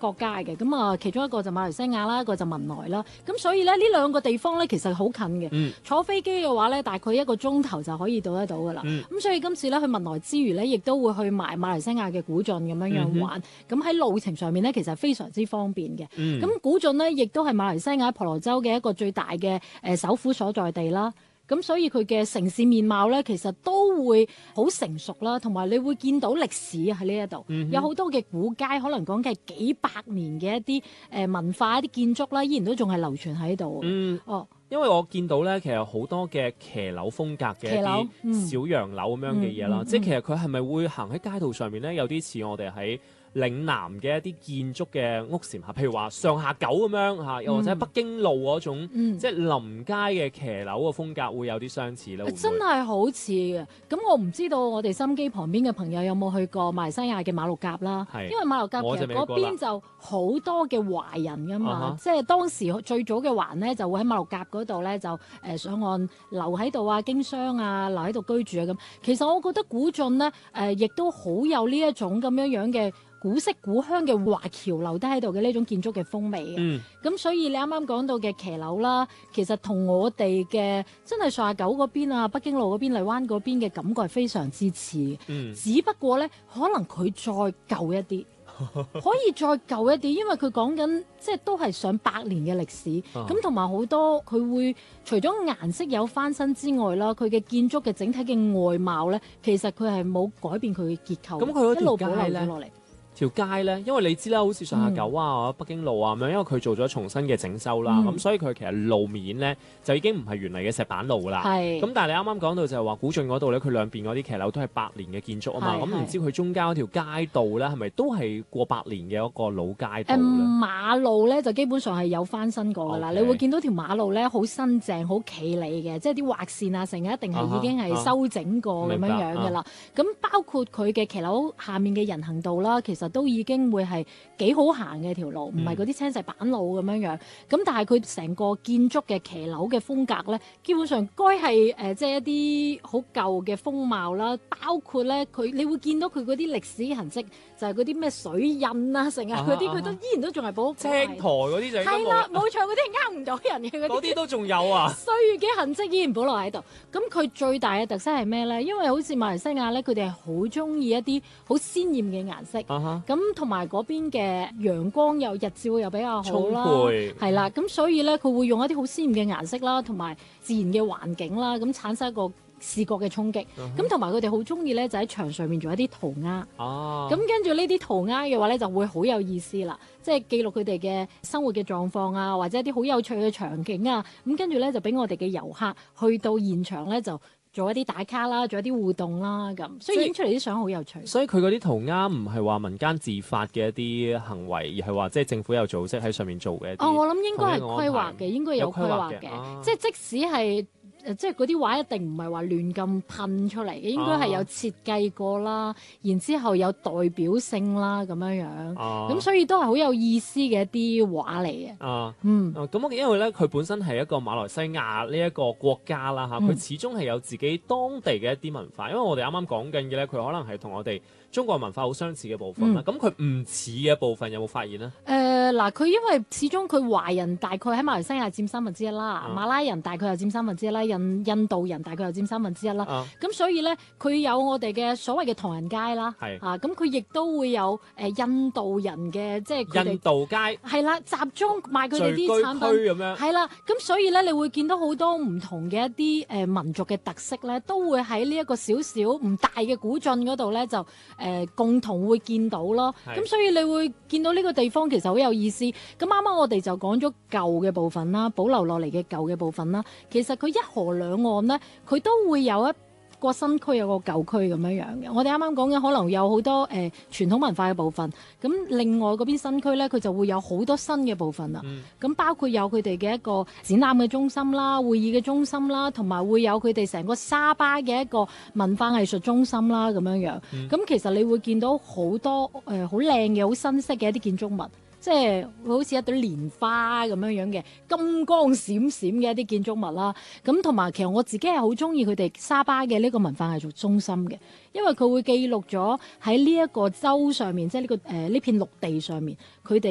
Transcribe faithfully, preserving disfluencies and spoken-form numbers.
國家嘅，咁啊其中一個就馬來西亞啦，一個就文萊啦。咁所以咧呢兩個地方咧其實好近嘅， 嗯、坐飛機嘅話咧大概一個鐘頭就可以到得到噶啦。咁、嗯、所以今次咧去文萊之餘咧，亦都會去埋馬來西亞嘅古晉咁樣樣玩。咁喺、嗯、路程上面咧，其實非常之方便嘅。咁、嗯、古晉呢，亦都係馬來西亞婆羅洲嘅一個最大嘅誒、呃、首府所在地啦。咁所以佢嘅城市面貌咧，其實都會好成熟啦，同埋你會見到歷史喺呢一度，嗯、哼有好多嘅古街，可能講嘅係幾百年嘅一啲誒文化、一啲建築啦，依然都仲係流傳喺度。 嗯， 哦， 因為我見到咧，其實好多嘅騎樓風格嘅一啲小洋樓咁樣嘅嘢啦，嗯嗯嗯、即係其實佢係咪會行喺街道上面咧？有啲似我哋喺嶺南嘅一啲建築嘅屋檐下，譬如話上下九咁樣嚇，又或者北京路嗰種，嗯、即係臨街嘅騎樓嘅風格會有啲相似咧。 真係好似嘅。咁我唔知道我哋心機旁邊嘅朋友有冇去過馬來西亞嘅馬六甲啦？係因為馬六甲其實嗰邊就好多嘅華人噶嘛，即係當時最早嘅華咧就會喺馬六甲嗰度咧就誒上岸留喺度啊，經商啊，留喺度居住啊咁。其實我覺得古晉咧誒亦都好有呢一種咁樣樣嘅古色古香嘅華僑留低喺度嘅呢種建築嘅風味嘅，咁、嗯、所以你啱啱講到嘅騎樓啦，其實同我哋嘅真係上下九嗰邊啊、北京路嗰邊、荔灣嗰邊嘅感覺係非常之似嘅，嗯、只不過咧可能佢再舊一啲，可以再舊一啲，因為佢講緊即係都係上百年嘅歷史，咁同埋好多佢會除咗顏色有翻新之外啦，佢嘅建築嘅整體嘅外貌咧，其實佢係冇改變佢嘅結構， 咁佢一路保留咗落嚟。 條街咧，因為你知啦，好似上下九啊、或者、嗯、北京路啊咁樣，因為佢做咗重新嘅整修啦，咁、嗯、所以佢其實路面咧就已經唔係原嚟嘅石板路啦。係是。咁但係你啱啱講到就係話古晉嗰度咧，佢兩邊嗰啲騎樓都係百年嘅建築啊嘛，咁唔是知佢中間嗰條街道咧係咪都係過百年嘅一個老街道咧？誒、嗯、馬路咧就基本上係有翻新過㗎啦，Okay. 你會見到條馬路咧好新淨、好企理嘅，即係啲劃線啊，成日一定係已經係修整過咁樣樣㗎啦。咁、啊、包括佢嘅騎樓下面嘅人行道啦，其實都已經會係幾好行嘅條路，唔係嗰啲青石板路咁樣樣。咁、嗯、但係佢成個建築嘅騎樓嘅風格咧，基本上該係誒即係一啲好舊嘅風貌啦。包括咧佢，你會見到佢嗰啲歷史痕跡，就係嗰啲咩水印啊，成日嗰啲佢都依然都仲係保。青台嗰啲就係啦，冇錯，嗰啲係呃唔到人嘅嗰啲。 嗰啲都仲有啊！ 歲月嘅痕跡依然保留喺度。咁佢最大嘅特色係咩咧？因為好似馬來西亞咧，佢哋係好中意一啲好鮮豔嘅顏色。咁同埋嗰邊嘅陽光又日照又比較好啦，係啦，咁所以咧佢會用一啲好鮮豔嘅顏色啦，同埋自然嘅環境啦，咁產生一個視覺嘅衝擊。咁同埋佢哋好中意咧，就喺牆上面做一啲塗鴉。哦，咁跟住呢啲塗鴉嘅話咧，就會好有意思啦，即係記錄佢哋嘅生活嘅狀況啊，或者一啲好有趣嘅場景啊。咁跟住咧就俾我哋嘅遊客去到現場咧就做一啲打卡啦，做一啲互動啦，咁所以影出嚟啲相好有趣。所以佢嗰啲塗鴉唔係話民間自發嘅一啲行為，而係話即係政府有組織喺上面做嘅。 哦，我諗應該係規劃嘅，應該有規劃嘅，啊、即係即使係。即係嗰啲畫一定唔係話亂咁噴出嚟嘅，應該係有設計過啦，啊、然之後有代表性啦咁樣樣，咁、啊、所以都係好有意思嘅一啲畫嚟嘅。啊，嗯， 咁、啊、因為咧佢本身係一個馬來西亞呢一個國家啦嚇，佢、嗯、始終係有自己當地嘅一啲文化，因為我哋啱啱講緊嘅咧，佢可能係同我哋中國文化好相似嘅部分啦。咁佢唔似嘅部分有冇發現呢？ 誒嗱、呃，佢因為始終佢華人大概喺馬來西亞佔三分之一啦，啊、馬拉人大概又佔三分之一啦。印印度人大概又佔三分之一啦，咁、啊、所以咧佢有我哋嘅所謂嘅唐人街啦，是啊咁佢亦都會有誒、呃、印度人嘅即係印度街係啦，集中賣佢哋啲產品，係啦，咁所以咧你會見到好多唔同嘅一啲誒、呃、民族嘅特色咧，都會喺呢一個少少唔大嘅古晉嗰度咧就誒、呃、共同會見到咯，咁是所以你會見到呢個地方其實好有意思。咁啱啱我哋就講咗舊嘅部分啦，保留落嚟嘅舊嘅部分啦，其實佢一河兩岸咧，佢都會有一個新區，有個舊區咁樣樣嘅。我哋啱啱講嘅可能有好多誒、呃、傳統文化嘅部分，咁另外嗰邊新區咧，佢就會有好多新嘅部分啦。咁、嗯、包括有佢哋嘅一個展覽嘅中心啦、會議嘅中心啦，同埋會有佢哋成個沙巴嘅一個文化藝術中心啦，咁樣樣。咁、嗯、其實你會見到好多誒好靚嘅、好、呃、新式嘅一啲建築物。即係好似一朵蓮花咁樣樣嘅金光閃閃嘅一啲建築物啦，咁同埋其實我自己係好中意佢哋沙巴嘅呢個文化藝術中心嘅，因為佢會記錄咗喺呢一個洲上面，即係呢、呢個誒呢、呃、片陸地上面佢哋